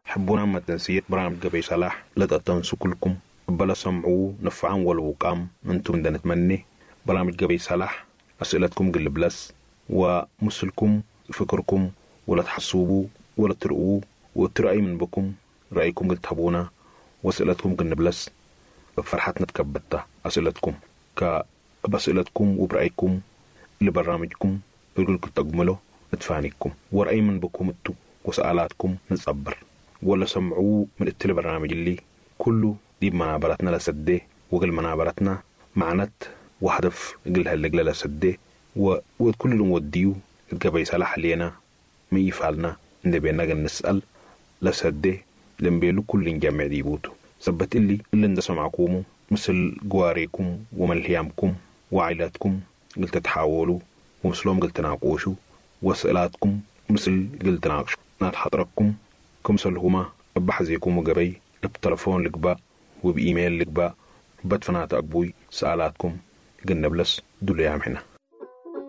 حبونا ما تنسيت برامج قبي صلاح لتأتنسوا كلكم بلا سمعوا نفعان والوقام أنتم دا نتمني برامج قبي صلاح أسئلتكم قل بلس ومسلكم فكركم ولا تحسوبوا ولا ترؤوا وترأي من بكم رأيكم قل تحبونا وأسئلتكم قل بلس فرحتنا تكبتها أسئلتكم بأسئلتكم وبرأيكم لبرامجكم يقولكم تقملوا نتفانيكم ورأي من بكم انتو وسؤالاتكم نتصبر ولا سمعوا من التلبرنامج اللي كله دي منابرتنا لسده وقل منابرتنا معنات وهدف قلها اللي قلها لسده وكل نوديو قبي صلاح لينا ما يفعلنا نبينا نسأل لسده لنبيلو كل جامع ديبوتو ثبت اللي ندس معكم مثل جواريكم وملهيامكم وعائلاتكم قلت تحاولوا ومثلهم قلت تناقشوا وسئلاتكم مثل قلت تناقشوا نات حضركم كمثل هما بحزيكم وقبي بتلفون لقباء وبإيميل لقباء بدفنات أقبوي سؤالاتكم قلنا بلس دول يا عمحنا